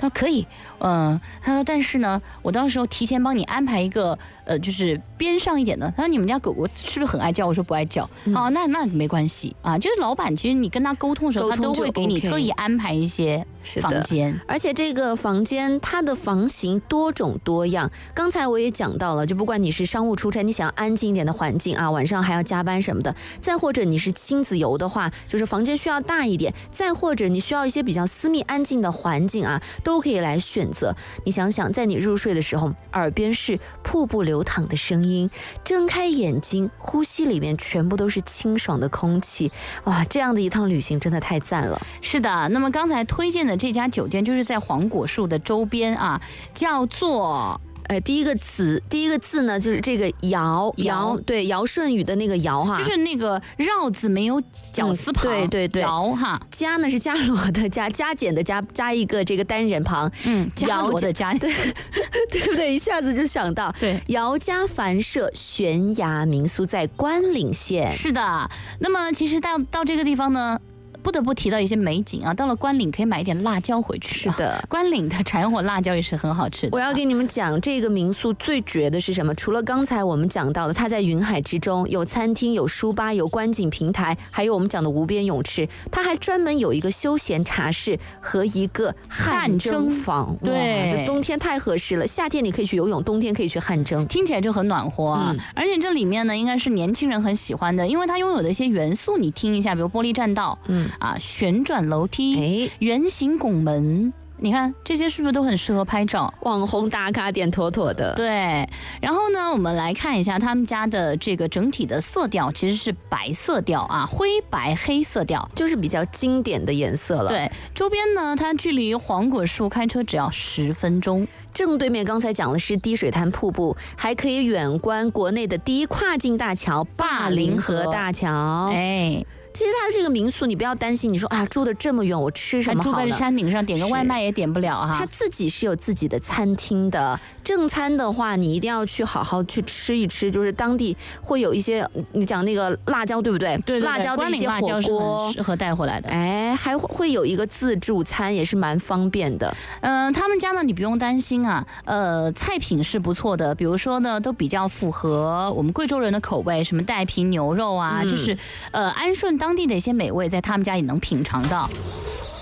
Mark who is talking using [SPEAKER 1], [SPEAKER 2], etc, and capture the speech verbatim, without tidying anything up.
[SPEAKER 1] 他说可以，嗯、呃，他说但是呢，我到时候提前帮你安排一个，呃，就是边上一点的。他说你们家狗狗是不是很爱叫？我说不爱叫。嗯、哦，那那没关系啊，就是老板其实你跟他沟通的时候，他都会给你特意安排一些房间，
[SPEAKER 2] 而且这个房间它的房型多种多样。刚才我也讲到了，就不管你是商务出差，你想要安静一点的环境啊，晚上还要加班什么的；再或者你是亲子游的话，就是房间需要大一点；再或者你需要一些比较私密安静的环境啊，都可以来选择。你想想，在你入睡的时候，耳边是瀑布流淌的声音，睁开眼睛，呼吸里面全部都是清爽的空气，哇，这样的一趟旅行真的太赞了。
[SPEAKER 1] 是的，那么刚才推荐的这家酒店就是在黄果树的周边啊，叫做。
[SPEAKER 2] 呃，第一个字，第一个字呢，就是这个尧尧，对，尧舜禹的那个尧哈，
[SPEAKER 1] 就是那个绕字没有绞丝旁，
[SPEAKER 2] 嗯、对对对，
[SPEAKER 1] 尧哈，
[SPEAKER 2] 加呢是加罗的加，加减的加，加一个这个单人旁，
[SPEAKER 1] 嗯，加罗的加，
[SPEAKER 2] 对对不对？一下子就想到，
[SPEAKER 1] 对，
[SPEAKER 2] 尧家凡舍悬崖民宿在关岭县，
[SPEAKER 1] 是的。那么其实到到这个地方呢，不得不提到一些美景啊，到了关岭可以买一点辣椒回去、啊。
[SPEAKER 2] 是的，
[SPEAKER 1] 关岭的柴火辣椒也是很好吃的。
[SPEAKER 2] 我要给你们讲，这个民宿最绝的是什么？除了刚才我们讲到的，它在云海之中，有餐厅、有书吧、有观景平台，还有我们讲的无边泳池，它还专门有一个休闲茶室和一个汗蒸房。
[SPEAKER 1] 对，
[SPEAKER 2] 这冬天太合适了，夏天你可以去游泳，冬天可以去汗蒸，
[SPEAKER 1] 听起来就很暖和啊。嗯、而且这里面呢，应该是年轻人很喜欢的，因为它拥有的一些元素，你听一下，比如玻璃栈道，嗯。啊，旋转楼梯，圆形拱门，你看这些是不是都很适合拍照？
[SPEAKER 2] 网红打卡点妥妥的。
[SPEAKER 1] 对，然后呢，我们来看一下他们家的这个整体的色调，其实是白色调啊，灰白黑色调，
[SPEAKER 2] 就是比较经典的颜色了。
[SPEAKER 1] 对，周边呢，它距离黄果树开车只要十分钟。
[SPEAKER 2] 正对面刚才讲的是滴水潭瀑布，还可以远观国内的第一跨境大桥灞陵河大桥。
[SPEAKER 1] 哎。
[SPEAKER 2] 其实它这个民宿，你不要担心，你说啊住的这么远，我吃什么好呢？
[SPEAKER 1] 住在山顶上，点个外卖也点不了哈。
[SPEAKER 2] 它自己是有自己的餐厅的，正餐的话，你一定要去好好去吃一吃，就是当地会有一些，你讲那个辣椒对不对？
[SPEAKER 1] 对对对，
[SPEAKER 2] 辣椒的一些火锅
[SPEAKER 1] 是很适合带回来的。
[SPEAKER 2] 哎，还会有一个自助餐，也是蛮方便的。
[SPEAKER 1] 嗯、呃，他们家呢，你不用担心啊，呃，菜品是不错的，比如说呢，都比较符合我们贵州人的口味，什么带皮牛肉啊，嗯、就是呃安顺当地的一些美味，在他们家也能品尝到。